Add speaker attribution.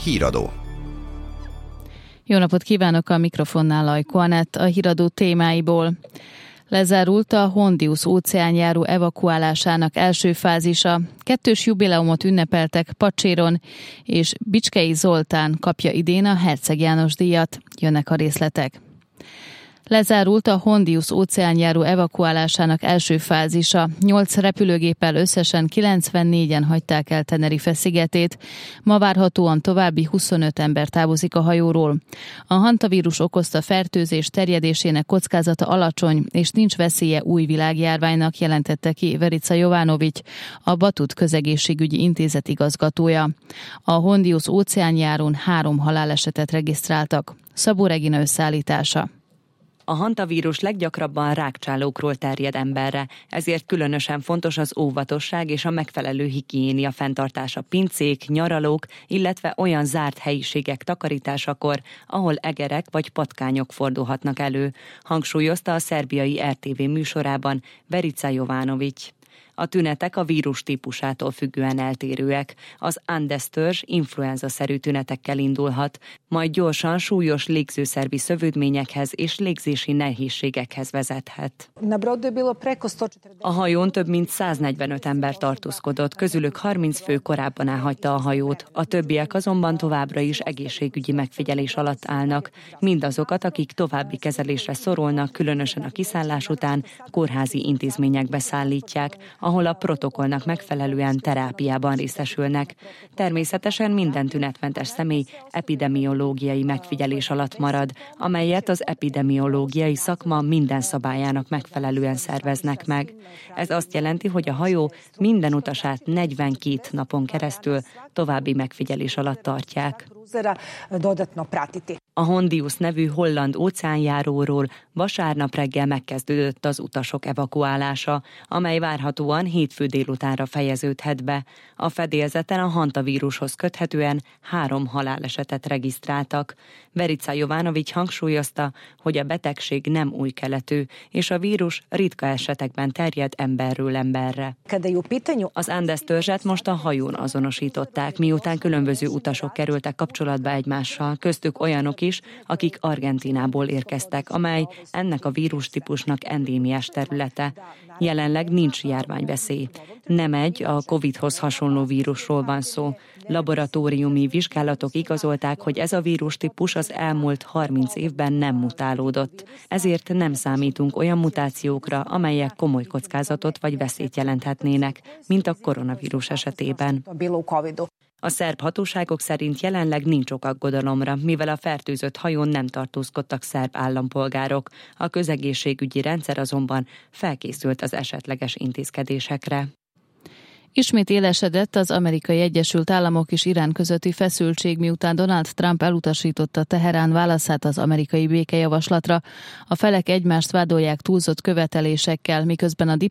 Speaker 1: Híradó.
Speaker 2: Jó napot kívánok, a mikrofonnál Ajko Anett, a híradó témáiból. Lezárult a Hondius óceánjáró evakuálásának első fázisa. 2. jubileumot ünnepeltek Pacséron, és Bicskei Zoltán kapja idén a Herceg János díjat. Jönnek a részletek. Lezárult a Hondius óceánjáró evakuálásának első fázisa. 8 repülőgéppel összesen 94-en hagyták el Tenerife szigetét. Ma várhatóan további 25 ember távozik a hajóról. A hantavírus okozta fertőzés terjedésének kockázata alacsony, és nincs veszélye új világjárványnak, jelentette ki Verica Jovanovic, a Batut Közegészségügyi Intézet igazgatója. A Hondius óceánjárón 3 halálesetet regisztráltak. Szabó Regina összeállítása.
Speaker 3: A hantavírus leggyakrabban rákcsálókról terjed emberre, ezért különösen fontos az óvatosság és a megfelelő higiénia fenntartása pincék, nyaralók, illetve olyan zárt helyiségek takarításakor, ahol egerek vagy patkányok fordulhatnak elő, hangsúlyozta a szerbiai RTV műsorában Verica Jovanovic. A tünetek a vírus típusától függően eltérőek. Az Andes-törzs influenza-szerű tünetekkel indulhat, majd gyorsan súlyos légzőszervi szövődményekhez és légzési nehézségekhez vezethet. A hajón több mint 145 ember tartózkodott, közülük 30 fő korábban elhagyta a hajót. A többiek azonban továbbra is egészségügyi megfigyelés alatt állnak. Mindazokat, akik további kezelésre szorulnak, különösen a kiszállás után kórházi intézményekbe szállítják, ahol a protokollnak megfelelően terápiában részesülnek. Természetesen minden tünetmentes személy epidemiológiai megfigyelés alatt marad, amelyet az epidemiológiai szakma minden szabályának megfelelően szerveznek meg. Ez azt jelenti, hogy a hajó minden utasát 42 napon keresztül további megfigyelés alatt tartják. A Hondius nevű holland óceánjáróról vasárnap reggel megkezdődött az utasok evakuálása, amely várhatóan hétfő délutánra fejeződhet be. A fedélzeten a hantavírushoz köthetően 3 halálesetet regisztráltak. Verica Jovanovic hangsúlyozta, hogy a betegség nem új keletű, és a vírus ritka esetekben terjed emberről emberre. Az Andes-törzset most a hajón azonosították, miután különböző utasok kerültek kapcsolatba egymással, köztük olyanok is, akik Argentínából érkeztek, amely ennek a vírustípusnak endémiás területe. Jelenleg nincs járványveszély. Nem a Covid-hoz hasonló vírusról van szó. Laboratóriumi vizsgálatok igazolták, hogy ez a vírustípus az elmúlt 30 évben nem mutálódott. Ezért nem számítunk olyan mutációkra, amelyek komoly kockázatot vagy veszélyt jelenthetnének, mint a koronavírus esetében. A szerb hatóságok szerint jelenleg nincs ok aggodalomra, mivel a fertőzött hajón nem tartózkodtak szerb állampolgárok. A közegészségügyi rendszer azonban felkészült az esetleges intézkedésekre.
Speaker 2: Ismét élesedett az Amerikai Egyesült Államok és Irán közötti feszültség, miután Donald Trump elutasította Teherán válaszát az amerikai békejavaslatra. A felek egymást vádolják túlzott követelésekkel, miközben a